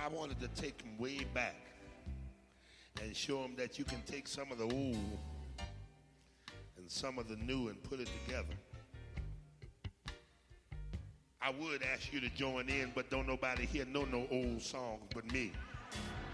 I wanted to take them way back and show them that you can take some of the old and some of the new and put it together. I would ask you to join in, but don't nobody here know no old songs but me.